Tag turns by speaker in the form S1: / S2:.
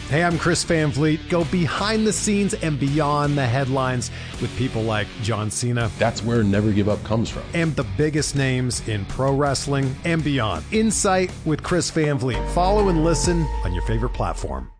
S1: Hey, I'm Chris Van Vliet. Go behind the scenes and beyond the headlines with people like John Cena.
S2: That's where Never Give Up comes from.
S1: And the biggest names in pro wrestling and beyond. Insight with Chris Van Vliet. Follow and listen on your favorite platform.